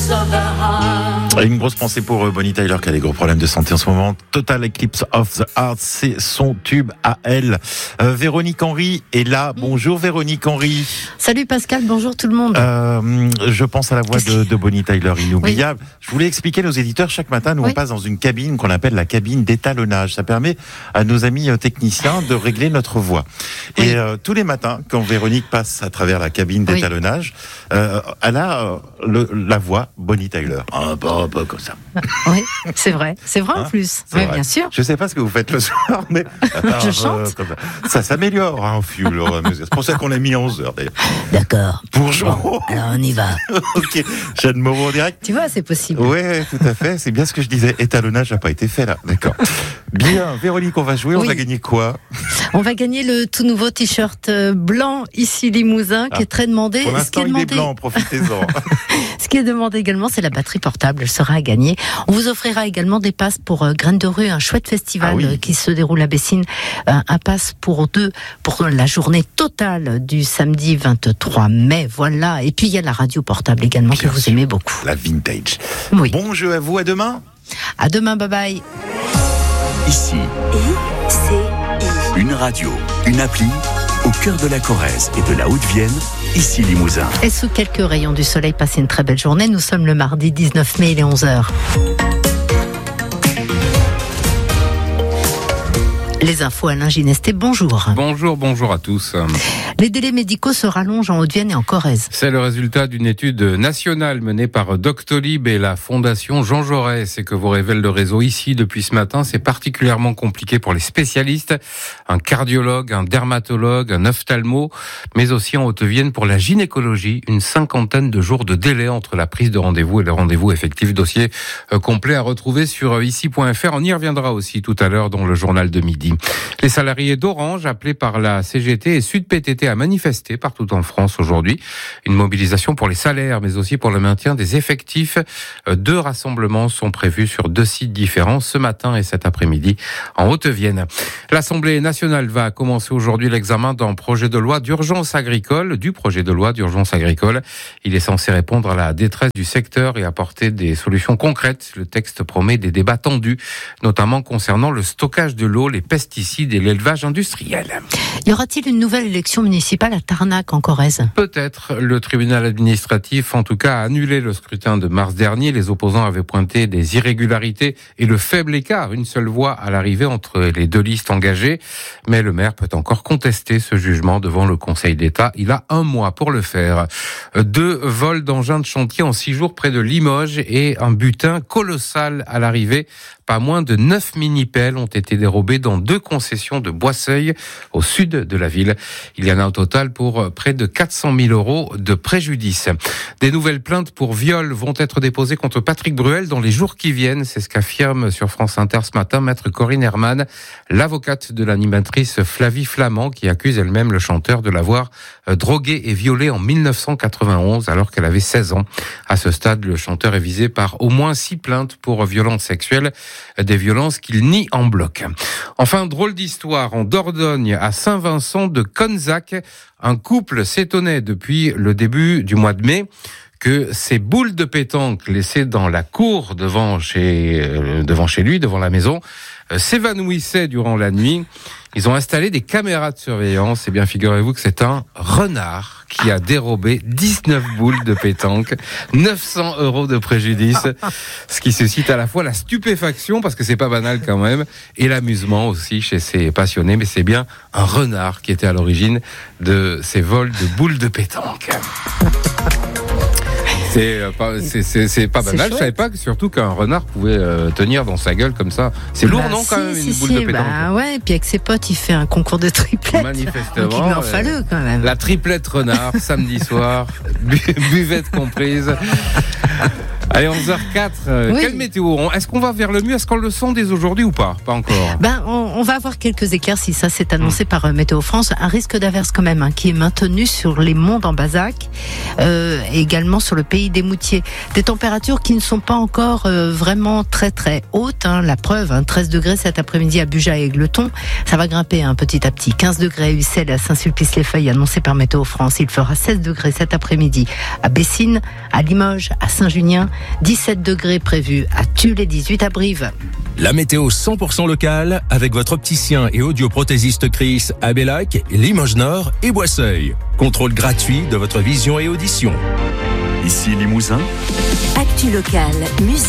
Une grosse pensée pour Bonnie Tyler qui a des gros problèmes de santé en ce moment. Total Eclipse of the Heart, c'est son tube à elle. Véronique Henry est là. Bonjour Véronique Henry. Salut Pascal, bonjour tout le monde. Je pense à la voix de Bonnie Tyler, inoubliable. Oui. Je voulais expliquer à nos éditeurs, chaque matin, nous on passe dans une cabine qu'on appelle la cabine d'étalonnage. Ça permet à nos amis techniciens de régler notre voix. Oui. Et tous les matins, quand Véronique passe à travers la cabine d'étalonnage, elle a la voix Bonnie Tyler. Pas comme ça. Oui, c'est vrai en plus. Oui, bien sûr. Je sais pas ce que vous faites le soir, mais je chante. Ça s'améliore au fur et à mesure. C'est pour ça qu'on l'a mis à 11h d'ailleurs. D'accord. Bonjour. Bon, alors on y va. Ok. Jeanne Moreau en direct. Tu vois, c'est possible. Oui, tout à fait. C'est bien ce que je disais. Étalonnage n'a pas été fait là. D'accord. Bien, Véronique, on va jouer. On va gagner quoi? On va gagner le tout nouveau t-shirt blanc ici Limousin qui est très demandé. Pour l'instant, il est blanc. Profitez-en. Ce qui est demandé également, c'est la batterie portable. Elle sera à gagner. On vous offrira également des passes pour Graines de Rue, un chouette festival qui se déroule à Bessines. Un passe pour 2 pour la journée totale du samedi 23 mai. Voilà. Et puis il y a la radio portable également que vous aimez beaucoup. La vintage. Oui. Bon jeu à vous. À demain. À demain. Bye bye. Ici. Une radio, une appli au cœur de la Corrèze et de la Haute-Vienne, ici Limousin. Et sous quelques rayons du soleil, passez une très belle journée. Nous sommes le mardi 19 mai, il est 11h. Les infos, Alain Ginesté, bonjour. Bonjour à tous. Les délais médicaux se rallongent en Haute-Vienne et en Corrèze. C'est le résultat d'une étude nationale menée par Doctolib et la Fondation Jean Jaurès. Et que vous révèle le réseau ici depuis ce matin, c'est particulièrement compliqué pour les spécialistes. Un cardiologue, un dermatologue, un ophtalmo, mais aussi en Haute-Vienne pour la gynécologie. Une 50aine de jours de délai entre la prise de rendez-vous et le rendez-vous effectif. Dossier complet à retrouver sur ici.fr. On y reviendra aussi tout à l'heure dans le journal de midi. Les salariés d'Orange, appelés par la CGT et Sud PTT à manifester partout en France aujourd'hui. Une mobilisation pour les salaires, mais aussi pour le maintien des effectifs. 2 rassemblements sont prévus sur 2 sites différents ce matin et cet après-midi en Haute-Vienne. L'Assemblée nationale va commencer aujourd'hui l'examen du projet de loi d'urgence agricole. Il est censé répondre à la détresse du secteur et apporter des solutions concrètes. Le texte promet des débats tendus, notamment concernant le stockage de l'eau, les pesticides et l'élevage industriel. Y aura-t-il une nouvelle élection municipale à Tarnac en Corrèze? Peut-être. Le tribunal administratif, en tout cas, a annulé le scrutin de mars dernier. Les opposants avaient pointé des irrégularités et le faible écart, une seule voix à l'arrivée entre les 2 listes engagées. Mais le maire peut encore contester ce jugement devant le Conseil d'État. Il a 1 mois pour le faire. 2 vols d'engins de chantier en 6 jours près de Limoges et un butin colossal à l'arrivée. Pas moins de 9 mini-pelles ont été dérobées dans 2 concessions de Boisseuil, au sud de la ville. Il y en a au total pour près de 400 000 € de préjudice. Des nouvelles plaintes pour viol vont être déposées contre Patrick Bruel dans les jours qui viennent. C'est ce qu'affirme sur France Inter ce matin maître Corinne Herman, l'avocate de l'animatrice Flavie Flamand, qui accuse elle-même le chanteur de l'avoir drogué et violé en 1991 alors qu'elle avait 16 ans. À ce stade, le chanteur est visé par au moins 6 plaintes pour violences sexuelles. Des violences qu'il nie en bloc. Enfin, drôle d'histoire en Dordogne, à Saint-Vincent de Conzac. Un couple s'étonnait depuis le début du mois de mai que ces boules de pétanque laissées dans la cour devant chez lui, devant la maison, s'évanouissaient durant la nuit. Ils ont installé des caméras de surveillance. Et bien, figurez-vous que c'est un renard qui a dérobé 19 boules de pétanque, 900 € de préjudice, ce qui suscite à la fois la stupéfaction, parce que c'est pas banal quand même, et l'amusement aussi chez ces passionnés. Mais c'est bien un renard qui était à l'origine de ces vols de boules de pétanque. C'est pas banal. Je savais pas que surtout qu'un renard pouvait tenir dans sa gueule comme ça. C'est lourd, non, quand même, une boule de pétanque. Ouais, et puis avec ses potes, il fait un concours de triplettes. Manifestement. Donc il lui en fallait quand même. La triplette renard, samedi soir, buvette comprise. Allez, 11h04. Quelle météo? Est-ce qu'on va vers le mieux? Est-ce qu'on le sent dès aujourd'hui ou pas? Pas encore. On va avoir quelques éclaircies. Ça, c'est annoncé par Météo France. Un risque d'averse quand même, qui est maintenu sur les monts d'Ambazac, et également sur le pays des Moutiers. Des températures qui ne sont pas encore vraiment très très hautes. La preuve, 13 degrés cet après-midi à Buja et Égletons. Ça va grimper petit à petit. 15 degrés à Ussel, à Saint-Sulpice-les-Feuilles, annoncé par Météo France. Il fera 16 degrés cet après-midi à Bessines, à Limoges, à Saint-Junien 17 degrés prévus à Tulle et 18 à Brive. La météo 100% locale avec votre opticien et audioprothésiste Chris à Bellac, Limoges Nord et Boisseuil. Contrôle gratuit de votre vision et audition. Ici Limousin. Actu locale, musique.